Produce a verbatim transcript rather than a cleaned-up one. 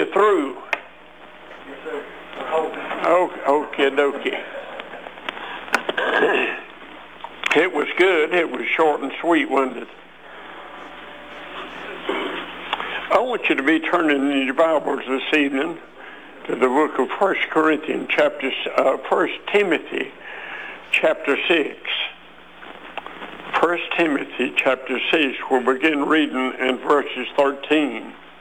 you through? Yes, sir. Oh, okay, dokie. It was good. It was short and sweet, wasn't it? I want you to be turning in your Bibles this evening to the book of First Corinthians, chapter, uh, First Timothy, chapter six. First Timothy, chapter six. We'll begin reading in verses thirteen.